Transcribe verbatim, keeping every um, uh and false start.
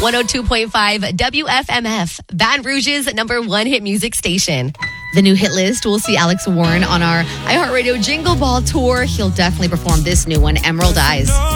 one oh two point five W F M F, Baton Rouge's number one hit music station. The new hit list, we'll see Alex Warren on our iHeartRadio Jingle Ball tour. He'll definitely perform this new one, Emerald Eyes.